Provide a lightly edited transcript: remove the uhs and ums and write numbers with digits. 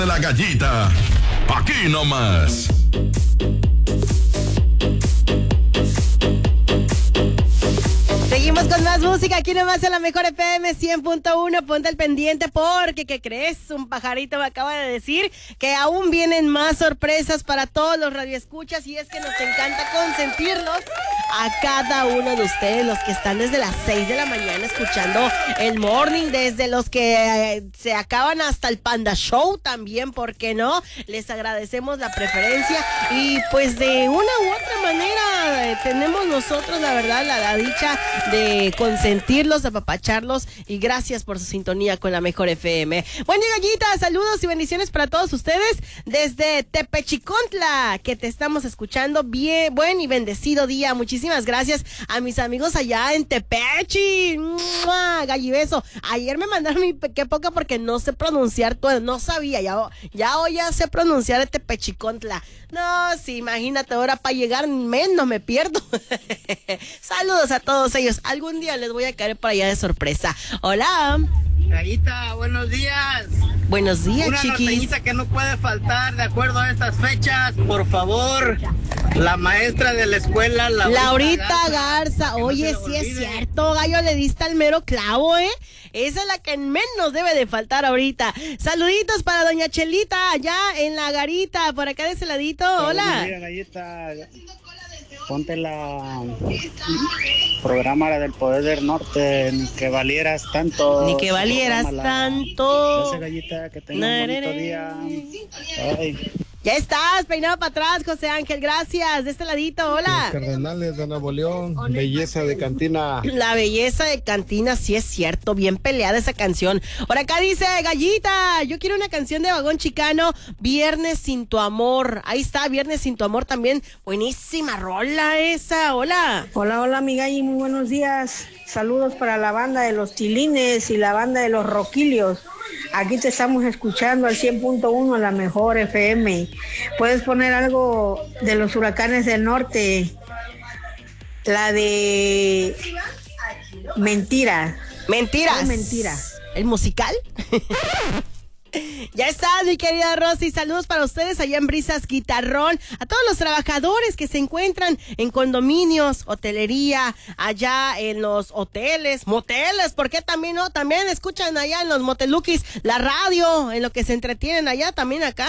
de la gallita. Aquí nomás. Seguimos con más música aquí nomás en la Mejor FM 100.1. Ponte al pendiente porque, ¿qué crees? Un pajarito me acaba de decir que aún vienen más sorpresas para todos los radioescuchas, y es que nos encanta consentirlos a cada uno de ustedes, los que están desde las 6 de la mañana escuchando el morning, desde los que se acaban hasta el Panda Show también, ¿por qué no? Les agradecemos la preferencia y pues de una u otra manera tenemos nosotros la verdad la dicha de consentirlos, de apapacharlos, y gracias por su sintonía con la Mejor FM. Bueno, gallita, saludos y bendiciones para todos ustedes desde Tepechicontla, que te estamos escuchando. Bien, buen y bendecido día. Muchísimas gracias a mis amigos allá en Tepechi. Gallibeso. Ayer me mandaron mi qué poca porque no sé pronunciar todo, no sabía, ya hoy ya sé pronunciar Tepechicontla. No, sí, imagínate, ahora para llegar menos me pierdo. Saludos a todos ellos. Algún día les voy a caer por allá de sorpresa. Hola. Gallita, buenos días. Buenos días, una chiquis. Una norteñita que no puede faltar de acuerdo a estas fechas, por favor. La maestra de la escuela, Laurita Garza. Oye, sí es cierto, gallo, le diste al mero clavo, ¿eh? Esa es la que menos debe de faltar ahorita. Saluditos para doña Chelita, allá en la garita, por acá de ese ladito. Hola. Buenos días, Gallita. Ponte la programa del Poder del Norte, ni que valieras tanto. Ni que valieras tanto. Gracias, Gallita, que tengas un bonito día. Ay. Ya estás, peinado para atrás, José Ángel, gracias. De este ladito, hola. Los Cardenales de Nuevo León, belleza de cantina. La belleza de cantina, sí es cierto, bien peleada esa canción. Por acá dice, Gallita, yo quiero una canción de Vagón Chicano, Viernes sin tu amor. Ahí está, Viernes sin tu amor también. Buenísima rola esa, hola. Hola, mi Galli, muy buenos días. Saludos para la banda de los Tilines y la banda de los Roquilios. Aquí te estamos escuchando al 100.1, la Mejor FM. Puedes poner algo de los Huracanes del Norte, la de Mentira. Mentiras. Mentira. ¿El musical? Ya está, mi querida Rosy, saludos para ustedes allá en Brisas Guitarrón, a todos los trabajadores que se encuentran en condominios, hotelería, allá en los hoteles, moteles, ¿por qué también no? También escuchan allá en los motelukis la radio, en lo que se entretienen allá, también acá.